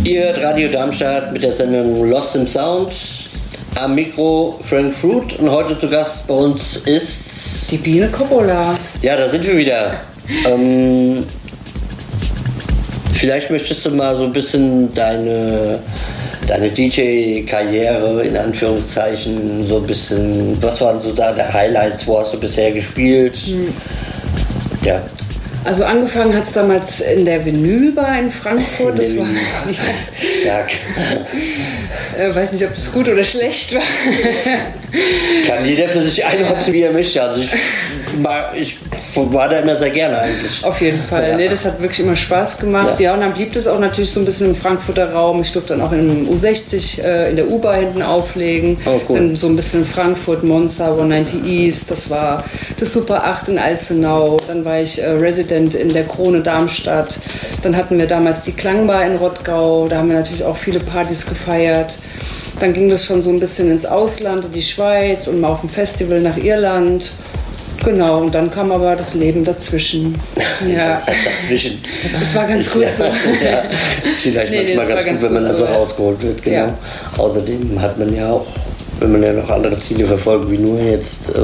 Ihr hört Radio Darmstadt mit der Sendung Lost in Sound. Am Mikro Frank Fruit und heute zu Gast bei uns ist die Biene Coppola. Ja, da sind wir wieder. Vielleicht möchtest du mal so ein bisschen deine DJ-Karriere in Anführungszeichen so ein bisschen, was waren so da der Highlights, wo hast du bisher gespielt? Ja. Also angefangen hat es damals in der Vinylbar in Frankfurt. Das war stark. Weiß nicht, ob das gut oder schlecht war. Kann jeder für sich einordnen, wie er möchte. Also ich war da immer sehr gerne eigentlich. Auf jeden Fall. Ja. Nee, das hat wirklich immer Spaß gemacht. Ja, und dann blieb das auch natürlich so ein bisschen im Frankfurter Raum. Ich durfte dann auch im U60 in der U-Bar hinten auflegen. Oh, cool. Dann so ein bisschen in Frankfurt, Monza, 190 East. Das war das Super 8 in Alzenau. Dann war ich Resident in der Krone Darmstadt. Dann hatten wir damals die Klangbar in Rottgau. Da haben wir natürlich auch viele Partys gefeiert. Dann ging das schon so ein bisschen ins Ausland, in die Schweiz und mal auf ein Festival nach Irland. Genau, und dann kam aber das Leben dazwischen. Ja. Das heißt dazwischen. Das war ganz gut so. Ja, ist vielleicht manchmal ganz gut, wenn man da so rausgeholt wird. Genau. Ja. Außerdem hat man ja auch, wenn man ja noch andere Ziele verfolgt, wie nur jetzt.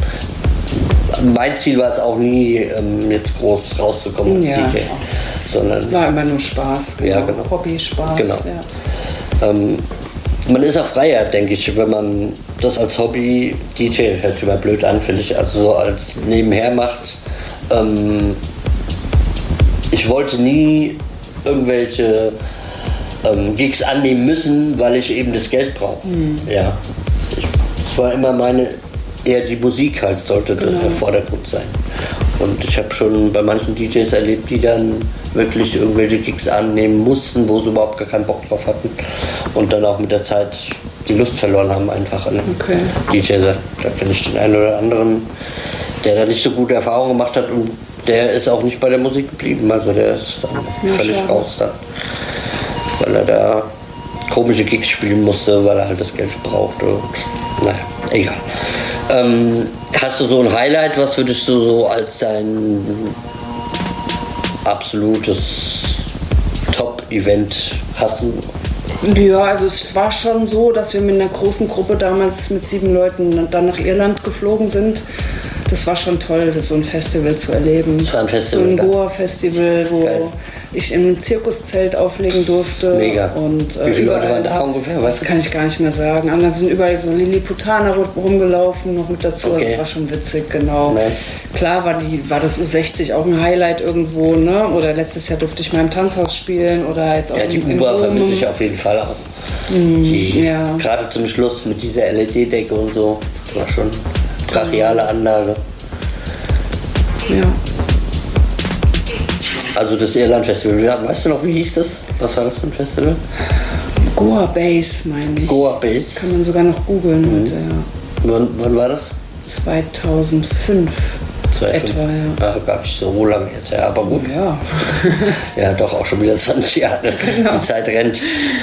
Mein Ziel war es auch nie, jetzt groß rauszukommen als DJ. Sondern war immer nur Spaß. Genau. Ja, genau. Hobby, Spaß. Genau. Ja. Man ist auch freier, denke ich, wenn man das als Hobby, DJ hört sich immer blöd an, finde ich, also so als nebenher macht. Ich wollte nie irgendwelche Gigs annehmen müssen, weil ich eben das Geld brauche. Ja. Es war immer eher die Musik halt sollte der Vordergrund sein. Und ich habe schon bei manchen DJs erlebt, die dann wirklich irgendwelche Gigs annehmen mussten, wo sie überhaupt gar keinen Bock drauf hatten und dann auch mit der Zeit die Lust verloren haben einfach an DJ. Da kenne ich den einen oder anderen, der da nicht so gute Erfahrungen gemacht hat und der ist auch nicht bei der Musik geblieben. Also der ist dann völlig raus dann, weil er da komische Gigs spielen musste, weil er halt das Geld brauchte und naja, egal. Hast du so ein Highlight, was würdest du so als dein absolutes Top-Event hast du? Ja, also es war schon so, dass wir mit einer großen Gruppe damals mit 7 Leuten dann nach Irland geflogen sind. Das war schon toll, so ein Festival zu erleben. Das war ein Festival. So ein Goa-Festival, wo ich im Zirkuszelt auflegen durfte. Mega. Und, wie viele Leute waren da ungefähr? Das kann ich gar nicht mehr sagen. Aber da sind überall so Lilliputaner rumgelaufen, noch mit dazu. Okay. Das war schon witzig, genau. Nice. Klar war das U60 auch ein Highlight irgendwo, ne? Oder letztes Jahr durfte ich mal im Tanzhaus spielen oder jetzt auch die U-Bar vermisse ich auf jeden Fall auch. Gerade zum Schluss mit dieser LED-Decke und so, das war schon brachiale Anlage. Ja. Also das Irland-Festival, weißt du noch, wie hieß das? Was war das für ein Festival? Goa Base, meine ich. Goa Base? Kann man sogar noch googeln heute, ja. Wann war das? 2005. Etwa, ja. Ah, gar nicht so lange jetzt, ja, aber gut. Ja. Ja, doch auch schon wieder 20 Jahre. Genau. Die Zeit rennt.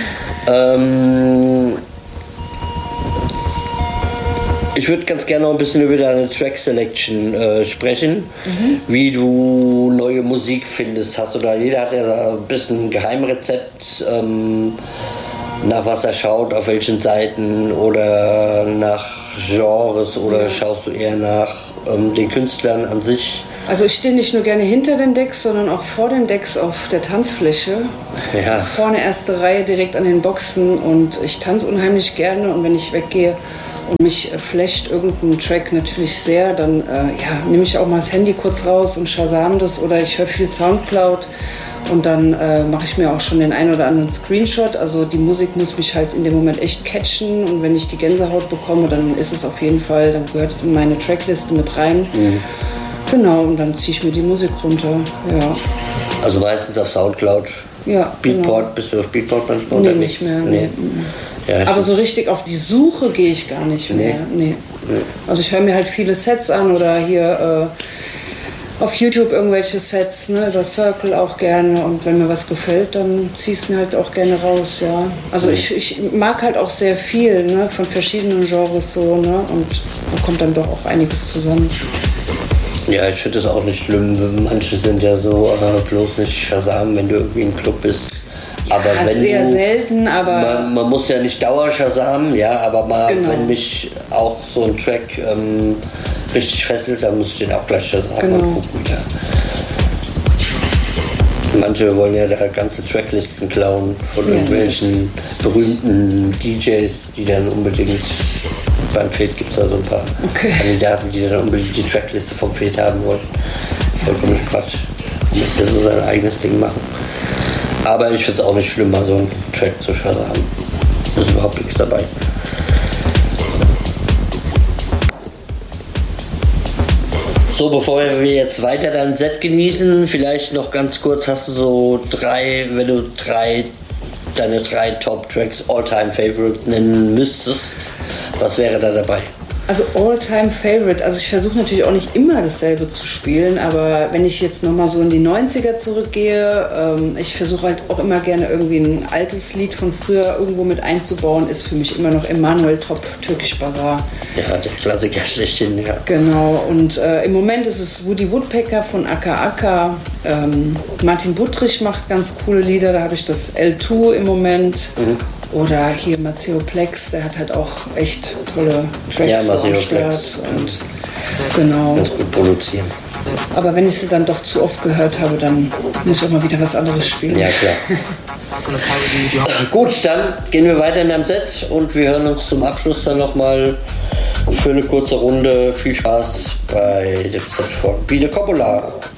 Ich würde ganz gerne noch ein bisschen über deine Track Selection sprechen, wie du neue Musik findest. Hast du da, jeder hat ja ein bisschen ein Geheimrezept, nach was er schaut, auf welchen Seiten oder nach Genres oder schaust du eher nach den Künstlern an sich? Also ich stehe nicht nur gerne hinter den Decks, sondern auch vor den Decks auf der Tanzfläche. Ja. Vorne erste Reihe direkt an den Boxen und ich tanze unheimlich gerne und wenn ich weggehe und mich flasht irgendein Track natürlich sehr, dann nehme ich auch mal das Handy kurz raus und Shazam das oder ich höre viel Soundcloud und dann mache ich mir auch schon den einen oder anderen Screenshot. Also die Musik muss mich halt in dem Moment echt catchen und wenn ich die Gänsehaut bekomme, dann ist es auf jeden Fall, dann gehört es in meine Trackliste mit rein. Genau, und dann ziehe ich mir die Musik runter, ja. Also meistens auf Soundcloud? Ja, Beatport, genau. bist du auf Beatport manchmal unterwegs? Nee, nicht mehr, nee. Ja, aber so richtig auf die Suche gehe ich gar nicht mehr, nee. Also ich höre mir halt viele Sets an oder hier auf YouTube irgendwelche Sets, ne, über Circle auch gerne und wenn mir was gefällt, dann ziehe ich es mir halt auch gerne raus, ja. Also ich mag halt auch sehr viel, ne, von verschiedenen Genres so, ne, und da kommt dann doch auch einiges zusammen. Ja, ich finde das auch nicht schlimm. Manche sind ja so bloß nicht Shazam, wenn du irgendwie im Club bist. Aber das wenn ist eher du, selten, aber... Man muss ja nicht Dauerschasamen, ja, aber mal, Genau. wenn mich auch so ein Track richtig fesselt, dann muss ich den auch gleich Shazamen Genau. und gucken, ja. Manche wollen ja da ganze Tracklisten klauen von irgendwelchen berühmten DJs, die dann unbedingt, beim Fed gibt es da so ein paar Kandidaten, die dann unbedingt die Trackliste vom Fed haben wollen. Vollkommen Quatsch. Man muss ja so sein eigenes Ding machen. Aber ich finde es auch nicht schlimm, mal so einen Track zu Shazamen. Da ist überhaupt nichts dabei. So, bevor wir jetzt weiter dein Set genießen, vielleicht noch ganz kurz, hast du so wenn du deine drei Top-Tracks, All-Time-Favorite nennen müsstest, was wäre da dabei? Also All-Time-Favorite, also ich versuche natürlich auch nicht immer dasselbe zu spielen, aber wenn ich jetzt nochmal so in die 90er zurückgehe, ich versuche halt auch immer gerne irgendwie ein altes Lied von früher irgendwo mit einzubauen, ist für mich immer noch Emanuel Top, Türkisch Bazaar. Ja, der Klassiker schlechthin, ja. Genau, und im Moment ist es Woody Woodpecker von Aka Aka, Martin Buttrich macht ganz coole Lieder, da habe ich das L2 im Moment. Oder hier Maceo Plex, der hat halt auch echt tolle Tracks am Start. Und genau. Ganz gut produzieren. Aber wenn ich sie dann doch zu oft gehört habe, dann muss ich auch mal wieder was anderes spielen. Ja, klar. Gut, dann gehen wir weiter in deinem Set und wir hören uns zum Abschluss dann nochmal für eine kurze Runde. Viel Spaß bei dem Set von Pile Coppola.